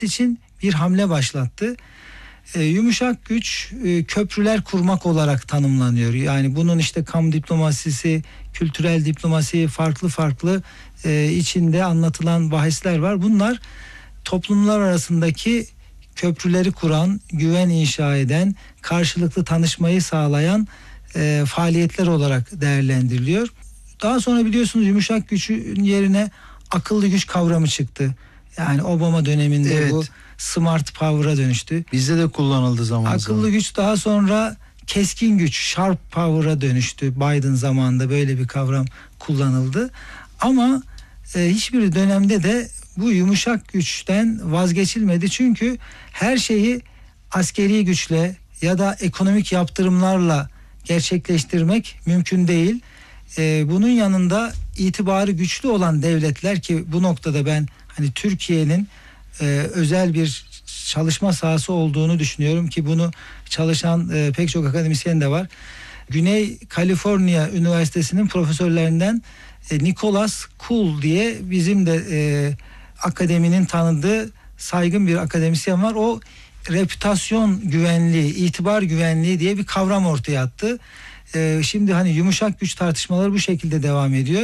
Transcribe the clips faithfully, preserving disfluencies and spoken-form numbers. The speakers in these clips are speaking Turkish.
için bir hamle başlattı. E, yumuşak güç e, köprüler kurmak olarak tanımlanıyor. Yani bunun işte kamu diplomasisi, kültürel diplomasi, farklı farklı e, içinde anlatılan bahisler var. Bunlar toplumlar arasındaki köprüleri kuran, güven inşa eden, karşılıklı tanışmayı sağlayan e, faaliyetler olarak değerlendiriliyor. Daha sonra biliyorsunuz yumuşak gücün yerine akıllı güç kavramı çıktı. Yani Obama döneminde evet. Bu smart power'a dönüştü. Bizde de kullanıldı zaman zaman. Akıllı güç daha sonra keskin güç, sharp power'a dönüştü. Biden zamanında böyle bir kavram kullanıldı. Ama e, hiçbir dönemde de bu yumuşak güçten vazgeçilmedi. Çünkü her şeyi askeri güçle ya da ekonomik yaptırımlarla gerçekleştirmek mümkün değil. Ee, bunun yanında itibarı güçlü olan devletler, ki bu noktada ben hani Türkiye'nin e, özel bir çalışma sahası olduğunu düşünüyorum ki bunu çalışan e, pek çok akademisyen de var. Güney Kaliforniya Üniversitesi'nin profesörlerinden e, Nicholas Kuhl diye bizim de e, akademinin tanıdığı saygın bir akademisyen var. O reputasyon güvenliği, itibar güvenliği diye bir kavram ortaya attı. Ee, şimdi hani yumuşak güç tartışmaları bu şekilde devam ediyor.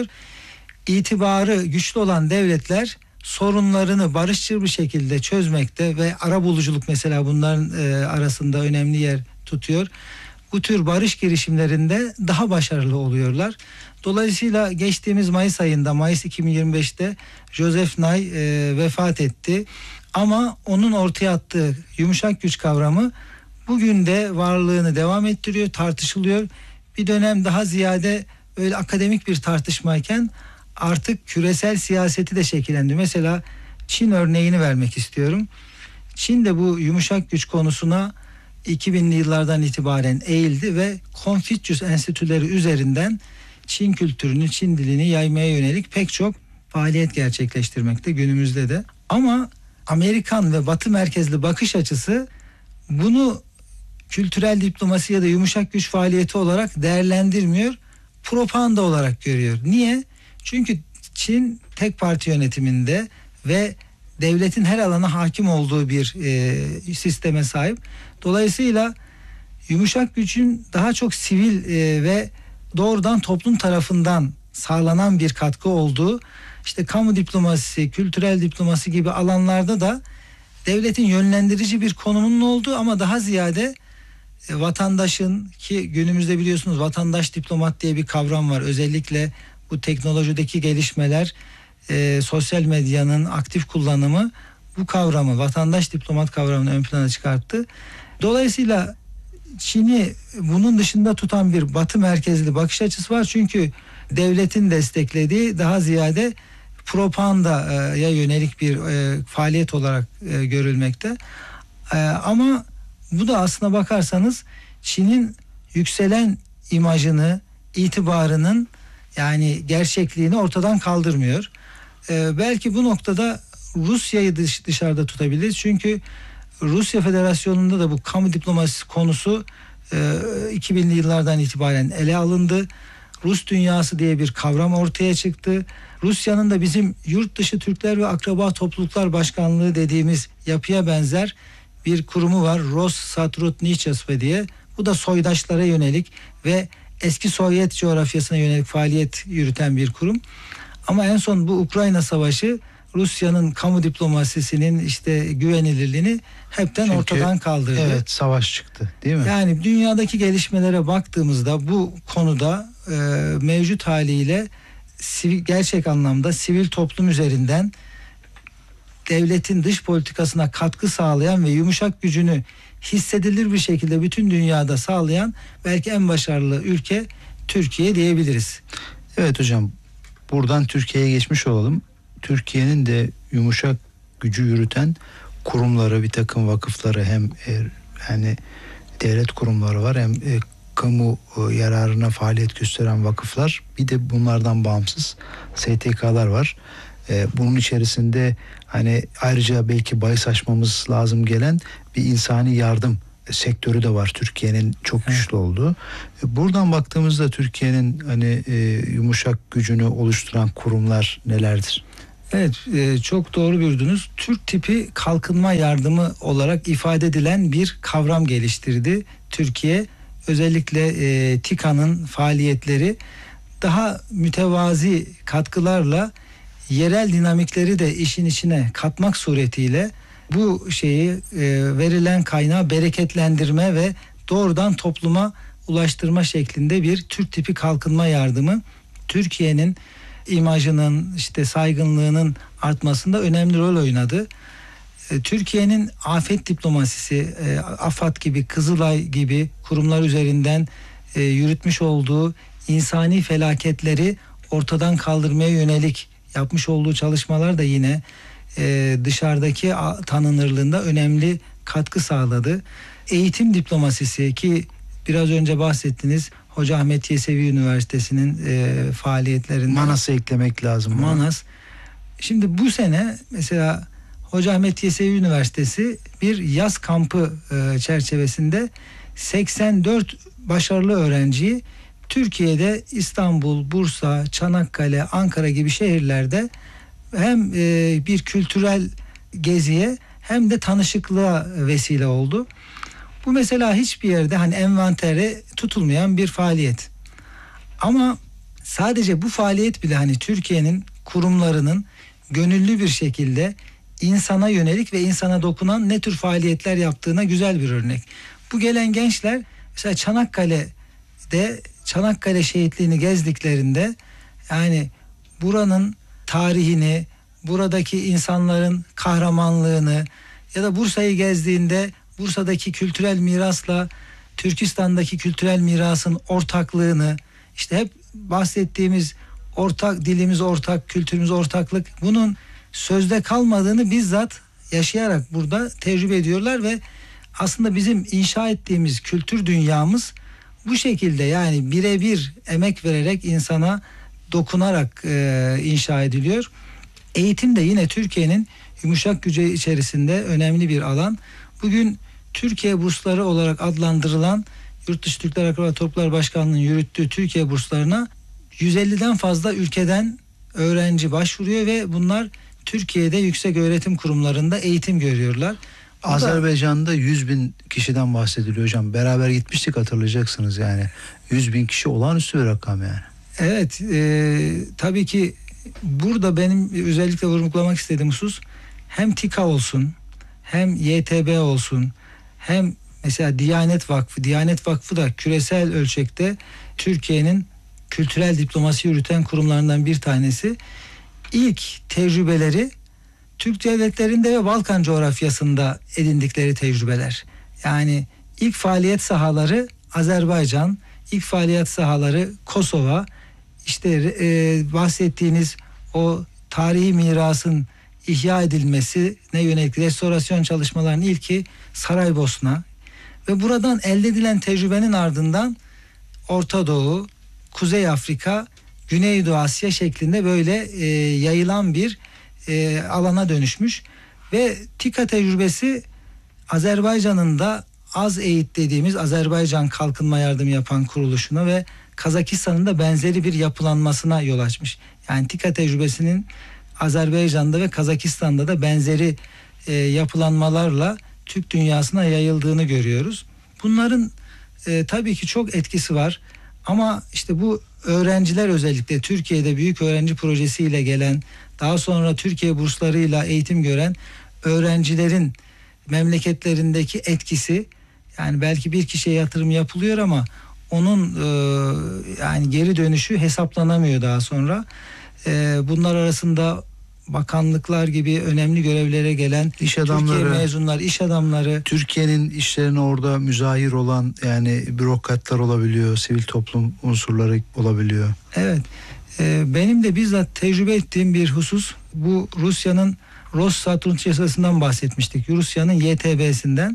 İtibarı güçlü olan devletler sorunlarını barışçıl bir şekilde çözmekte ve arabuluculuk mesela bunların e, arasında önemli yer tutuyor. Bu tür barış girişimlerinde daha başarılı oluyorlar. Dolayısıyla geçtiğimiz Mayıs ayında, Mayıs iki bin yirmi beşte Joseph Nye e, vefat etti. Ama onun ortaya attığı yumuşak güç kavramı bugün de varlığını devam ettiriyor, tartışılıyor. Bir dönem daha ziyade öyle akademik bir tartışmayken artık küresel siyaseti de şekillendi. Mesela Çin örneğini vermek istiyorum. Çin de bu yumuşak güç konusuna iki binli yıllardan itibaren eğildi ve Konfüçyüs enstitüleri üzerinden Çin kültürünü, Çin dilini yaymaya yönelik pek çok faaliyet gerçekleştirmekte günümüzde de. Ama Amerikan ve Batı merkezli bakış açısı bunu kültürel diplomasi ya da yumuşak güç faaliyeti olarak değerlendirmiyor, propaganda olarak görüyor. Niye? Çünkü Çin tek parti yönetiminde ve devletin her alana hakim olduğu bir e, sisteme sahip. Dolayısıyla yumuşak gücün daha çok sivil e, ve doğrudan toplum tarafından sağlanan bir katkı olduğu, işte kamu diplomasisi, kültürel diplomasi gibi alanlarda da devletin yönlendirici bir konumunun olduğu ama daha ziyade e, vatandaşın, ki günümüzde biliyorsunuz vatandaş diplomat diye bir kavram var. Özellikle bu teknolojideki gelişmeler, e, sosyal medyanın aktif kullanımı bu kavramı, vatandaş diplomat kavramını ön plana çıkarttı. Dolayısıyla Çin'i bunun dışında tutan bir Batı merkezli bakış açısı var. Çünkü devletin desteklediği daha ziyade propagandaya yönelik bir e, faaliyet olarak e, görülmekte. E, ama bu da aslına bakarsanız Çin'in yükselen imajını, itibarının yani gerçekliğini ortadan kaldırmıyor. E, belki bu noktada Rusya'yı dış, dışarıda tutabiliriz. Çünkü Rusya Federasyonu'nda da bu kamu diplomasisi konusu e, iki binli yıllardan itibaren ele alındı. Rus dünyası diye bir kavram ortaya çıktı. Rusya'nın da bizim yurt dışı Türkler ve Akraba Topluluklar Başkanlığı dediğimiz yapıya benzer bir kurumu var. Rossatrodniçestvo diye. Bu da soydaşlara yönelik ve eski Sovyet coğrafyasına yönelik faaliyet yürüten bir kurum. Ama en son bu Ukrayna Savaşı Rusya'nın kamu diplomasisinin işte güvenilirliğini hepten Çünkü, ortadan kaldırdı. Evet, savaş çıktı değil mi? Yani dünyadaki gelişmelere baktığımızda bu konuda e, mevcut haliyle sivil, gerçek anlamda sivil toplum üzerinden devletin dış politikasına katkı sağlayan ve yumuşak gücünü hissedilir bir şekilde bütün dünyada sağlayan belki en başarılı ülke Türkiye diyebiliriz. Evet hocam, buradan Türkiye'ye geçmiş olalım. Türkiye'nin de yumuşak gücü yürüten kurumları, bir takım vakıfları, hem e, yani devlet kurumları var, hem e, kamu e, yararına faaliyet gösteren vakıflar, bir de bunlardan bağımsız S T K'lar var. E, bunun içerisinde hani ayrıca belki bahis açmamız lazım gelen bir insani yardım sektörü de var Türkiye'nin çok güçlü olduğu. Buradan baktığımızda Türkiye'nin hani e, yumuşak gücünü oluşturan kurumlar nelerdir? Evet, e, çok doğru buyurdunuz. Türk tipi kalkınma yardımı olarak ifade edilen bir kavram geliştirdi Türkiye. Özellikle e, TİKA'nın faaliyetleri daha mütevazi katkılarla yerel dinamikleri de işin içine katmak suretiyle bu şeyi e, verilen kaynağı bereketlendirme ve doğrudan topluma ulaştırma şeklinde bir Türk tipi kalkınma yardımı Türkiye'nin imajının, işte saygınlığının artmasında önemli rol oynadı. E, Türkiye'nin afet diplomasisi, e, AFAD gibi, Kızılay gibi kurumlar üzerinden e, yürütmüş olduğu insani felaketleri ortadan kaldırmaya yönelik yapmış olduğu çalışmalar da yine e, dışarıdaki tanınırlığında önemli katkı sağladı. Eğitim diplomasisi ki biraz önce bahsettiniz, Hoca Ahmet Yesevi Üniversitesi'nin e, faaliyetlerinden. Manas'ı eklemek lazım. Manas. Şimdi bu sene mesela Hoca Ahmet Yesevi Üniversitesi bir yaz kampı e, çerçevesinde seksen dört başarılı öğrenciyi Türkiye'de İstanbul, Bursa, Çanakkale, Ankara gibi şehirlerde hem e, bir kültürel geziye hem de tanışıklığa vesile oldu. Bu mesela hiçbir yerde hani envantere tutulmayan bir faaliyet. Ama sadece bu faaliyet bile hani Türkiye'nin kurumlarının gönüllü bir şekilde insana yönelik ve insana dokunan ne tür faaliyetler yaptığına güzel bir örnek. Bu gelen gençler mesela Çanakkale'de Çanakkale şehitliğini gezdiklerinde yani buranın tarihini, buradaki insanların kahramanlığını ya da Bursa'yı gezdiğinde Bursa'daki kültürel mirasla Türkistan'daki kültürel mirasın ortaklığını, işte hep bahsettiğimiz ortak dilimiz ortak, kültürümüz ortaklık, bunun sözde kalmadığını bizzat yaşayarak burada tecrübe ediyorlar ve aslında bizim inşa ettiğimiz kültür dünyamız bu şekilde, yani birebir emek vererek insana dokunarak e, inşa ediliyor. Eğitim de yine Türkiye'nin yumuşak gücü içerisinde önemli bir alan. Bugün Türkiye bursları olarak adlandırılan Yurtdışı Türkler Akraba Topluluklar Başkanlığı'nın yürüttüğü Türkiye burslarına yüz elliden fazla ülkeden öğrenci başvuruyor ve bunlar Türkiye'de yüksek öğretim kurumlarında eğitim görüyorlar. Bu Azerbaycan'da yüz bin kişiden bahsediliyor hocam. Beraber gitmiştik, hatırlayacaksınız yani. yüz bin kişi olağanüstü bir rakam yani. Evet, e, tabii ki burada benim özellikle vurgulamak istediğim husus hem TİKA olsun, hem Y T B olsun, hem mesela Diyanet Vakfı, Diyanet Vakfı da küresel ölçekte Türkiye'nin kültürel diplomasi yürüten kurumlarından bir tanesi. İlk tecrübeleri Türk devletlerinde ve Balkan coğrafyasında edindikleri tecrübeler. Yani ilk faaliyet sahaları Azerbaycan, ilk faaliyet sahaları Kosova, işte e, bahsettiğiniz o tarihi mirasın ihya edilmesine yönelik restorasyon çalışmalarının ilki Saraybosna ve buradan elde edilen tecrübenin ardından Orta Doğu, Kuzey Afrika, Güneydoğu Asya şeklinde böyle e, yayılan bir e, alana dönüşmüş ve TİKA tecrübesi Azerbaycan'ın da Az Eğit dediğimiz Azerbaycan Kalkınma Yardımı yapan kuruluşuna ve Kazakistan'ın da benzeri bir yapılanmasına yol açmış. Yani TİKA tecrübesinin Azerbaycan'da ve Kazakistan'da da benzeri e, yapılanmalarla Türk dünyasına yayıldığını görüyoruz. Bunların e, tabii ki çok etkisi var ama işte bu öğrenciler, özellikle Türkiye'de büyük öğrenci projesiyle gelen, daha sonra Türkiye burslarıyla eğitim gören öğrencilerin memleketlerindeki etkisi, yani belki bir kişiye yatırım yapılıyor ama onun e, yani geri dönüşü hesaplanamıyor daha sonra. E, bunlar arasında bakanlıklar gibi önemli görevlere gelen iş adamları, Türkiye mezunlar, iş adamları, Türkiye'nin işlerine orada müzahir olan yani bürokratlar olabiliyor, sivil toplum unsurları olabiliyor. Evet, e, benim de bizzat tecrübe ettiğim bir husus bu. Rusya'nın Rossatürn yasasından bahsetmiştik. Rusya'nın Y T B'sinden.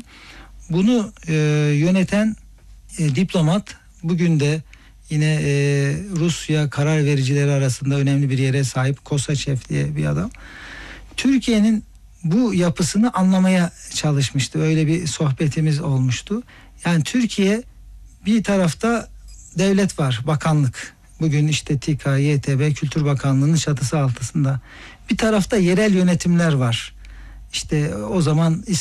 Bunu e, yöneten e, diplomat bugün de yine e, Rusya karar vericileri arasında önemli bir yere sahip, Kosaçev diye bir adam. Türkiye'nin bu yapısını anlamaya çalışmıştı. Öyle bir sohbetimiz olmuştu. Yani Türkiye, bir tarafta devlet var, bakanlık. Bugün işte TİKA, Y T B, Kültür Bakanlığı'nın çatısı altında. Bir tarafta yerel yönetimler var. İşte o zaman